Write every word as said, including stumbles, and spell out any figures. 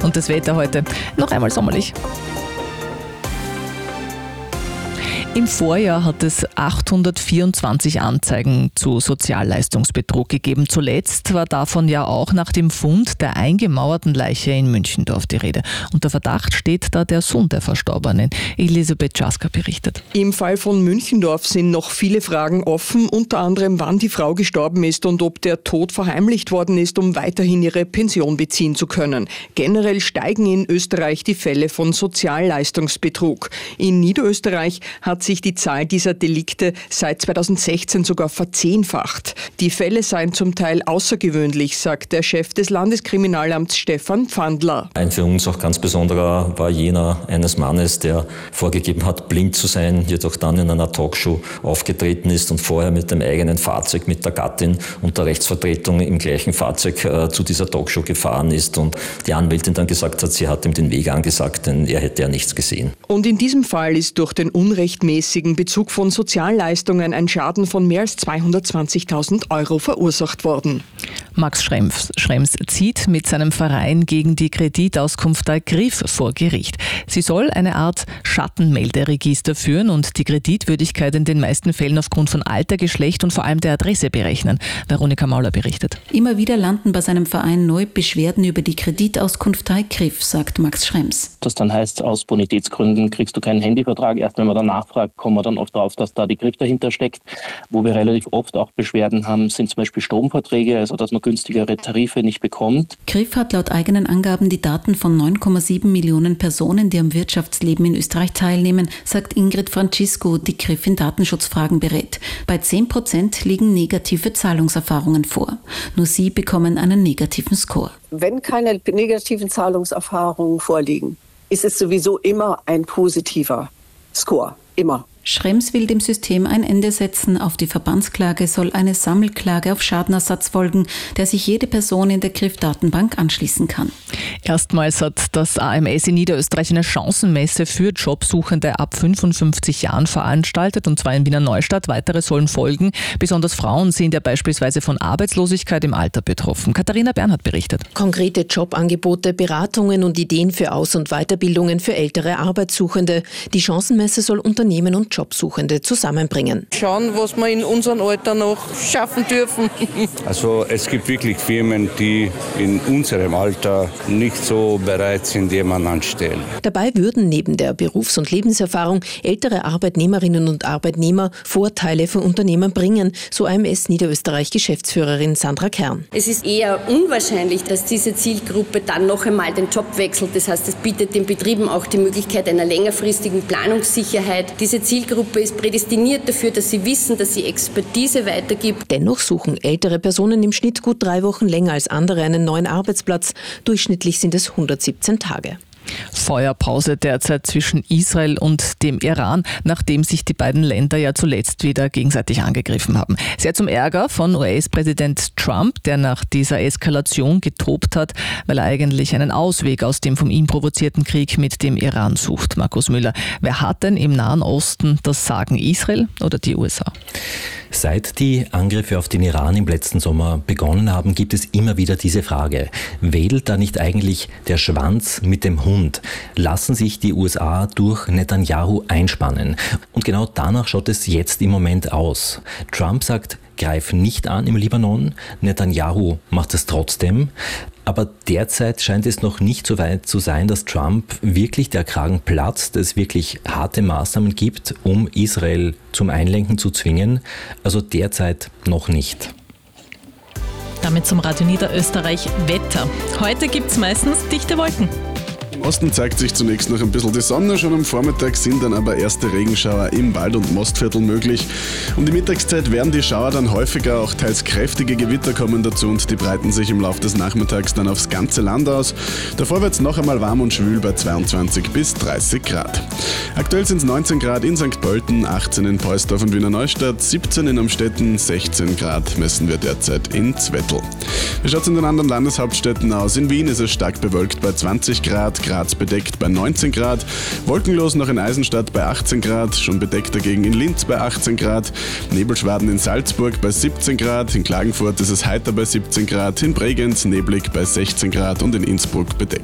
Und das Wetter heute noch einmal sommerlich. Im Vorjahr hat es achthundertvierundzwanzig Anzeigen zu Sozialleistungsbetrug gegeben. Zuletzt war davon ja auch nach dem Fund der eingemauerten Leiche in Münchendorf die Rede. Unter Verdacht steht da der Sohn der Verstorbenen. Elisabeth Czaska berichtet. Im Fall von Münchendorf sind noch viele Fragen offen, unter anderem wann die Frau gestorben ist und ob der Tod verheimlicht worden ist, um weiterhin ihre Pension beziehen zu können. Generell steigen in Österreich die Fälle von Sozialleistungsbetrug. In Niederösterreich hat sich die Zahl dieser Delikte seit zweitausendsechzehn sogar verzehnfacht. Die Fälle seien zum Teil außergewöhnlich, sagt der Chef des Landeskriminalamts Stefan Pfandler. Ein für uns auch ganz besonderer war jener eines Mannes, der vorgegeben hat, blind zu sein, jedoch dann in einer Talkshow aufgetreten ist und vorher mit dem eigenen Fahrzeug, mit der Gattin und der Rechtsvertretung im gleichen Fahrzeug äh, zu dieser Talkshow gefahren ist und die Anwältin dann gesagt hat, sie hat ihm den Weg angesagt, denn er hätte ja nichts gesehen. Und in diesem Fall ist durch den unrechtmäßigen Bezug von Sozialleistungen ein Schaden von mehr als zweihundertzwanzigtausend Euro verursacht worden. Max Schrems, Schrems zieht mit seinem Verein gegen die Kreditauskunftei Griff vor Gericht. Sie soll eine Art Schattenmelderegister führen und die Kreditwürdigkeit in den meisten Fällen aufgrund von Alter, Geschlecht und vor allem der Adresse berechnen. Veronika Mauler berichtet. Immer wieder landen bei seinem Verein neu Beschwerden über die Kreditauskunftei Griff, sagt Max Schrems. Das dann heißt, aus Bonitätsgründen kriegst du keinen Handyvertrag. Erst wenn man dann nachfragt, kommen wir dann oft drauf, dass da die Griff dahinter steckt. Wo wir relativ oft auch Beschwerden haben, sind zum Beispiel Stromverträge, also dass man günstigere Tarife nicht bekommt. Griff hat laut eigenen Angaben die Daten von neun Komma sieben Millionen Personen, die am Wirtschaftsleben in Österreich teilnehmen, sagt Ingrid Francisco, die Griff in Datenschutzfragen berät. Bei zehn Prozent liegen negative Zahlungserfahrungen vor. Nur sie bekommen einen negativen Score. Wenn keine negativen Zahlungserfahrungen vorliegen, ist es sowieso immer ein positiver Score. Immer. Schrems will dem System ein Ende setzen. Auf die Verbandsklage soll eine Sammelklage auf Schadenersatz folgen, der sich jede Person in der Griff-Datenbank anschließen kann. Erstmals hat das A M S in Niederösterreich eine Chancenmesse für Jobsuchende ab fünfundfünfzig Jahren veranstaltet, und zwar in Wiener Neustadt. Weitere sollen folgen. Besonders Frauen sind ja beispielsweise von Arbeitslosigkeit im Alter betroffen. Katharina Bernhardt berichtet. Konkrete Jobangebote, Beratungen und Ideen für Aus- und Weiterbildungen für ältere Arbeitssuchende. Die Chancenmesse soll Unternehmen und Jobsuchende zusammenbringen. Schauen, was wir in unserem Alter noch schaffen dürfen. Also es gibt wirklich Firmen, die in unserem Alter nicht so bereit sind, jemanden anzustellen. Dabei würden neben der Berufs- und Lebenserfahrung ältere Arbeitnehmerinnen und Arbeitnehmer Vorteile für Unternehmen bringen, so A M S Niederösterreich Geschäftsführerin Sandra Kern. Es ist eher unwahrscheinlich, dass diese Zielgruppe dann noch einmal den Job wechselt. Das heißt, es bietet den Betrieben auch die Möglichkeit einer längerfristigen Planungssicherheit. Diese Zielgruppe Gruppe ist prädestiniert dafür, dass sie wissen, dass sie Expertise weitergibt. Dennoch suchen ältere Personen im Schnitt gut drei Wochen länger als andere einen neuen Arbeitsplatz. Durchschnittlich sind es hundertsiebzehn Tage. Feuerpause derzeit zwischen Israel und dem Iran, nachdem sich die beiden Länder ja zuletzt wieder gegenseitig angegriffen haben. Sehr zum Ärger von U S-Präsident Trump, der nach dieser Eskalation getobt hat, weil er eigentlich einen Ausweg aus dem von ihm provozierten Krieg mit dem Iran sucht. Markus Müller, wer hat denn im Nahen Osten das Sagen, Israel oder die U S A? Seit die Angriffe auf den Iran im letzten Sommer begonnen haben, gibt es immer wieder diese Frage: Wedelt da nicht eigentlich der Schwanz mit dem Hund? Lassen sich die U S A durch Netanyahu einspannen? Und genau danach schaut es jetzt im Moment aus. Trump sagt, greif nicht an im Libanon. Netanyahu macht es trotzdem. Aber derzeit scheint es noch nicht so weit zu sein, dass Trump wirklich der Kragen platzt, es wirklich harte Maßnahmen gibt, um Israel zum Einlenken zu zwingen. Also derzeit noch nicht. Damit zum Radio Niederösterreich Wetter. Heute gibt es meistens dichte Wolken. Im Osten zeigt sich zunächst noch ein bisschen die Sonne, schon am Vormittag sind dann aber erste Regenschauer im Wald- und Mostviertel möglich. Um die Mittagszeit werden die Schauer dann häufiger, auch teils kräftige Gewitter kommen dazu und die breiten sich im Laufe des Nachmittags dann aufs ganze Land aus. Davor wird es noch einmal warm und schwül bei zweiundzwanzig bis dreißig Grad. Aktuell sind es neunzehn Grad in Sankt Pölten, achtzehn in Poisdorf und Wiener Neustadt, siebzehn in Amstetten, sechzehn Grad messen wir derzeit in Zwettl. Wie schaut es in den anderen Landeshauptstädten aus? In Wien ist es stark bewölkt bei zwanzig Grad, Graz bedeckt bei neunzehn Grad, wolkenlos noch in Eisenstadt bei achtzehn Grad, schon bedeckt dagegen in Linz bei achtzehn Grad, Nebelschwaden in Salzburg bei siebzehn Grad, in Klagenfurt ist es heiter bei siebzehn Grad, in Bregenz neblig bei sechzehn Grad und in Innsbruck bedeckt.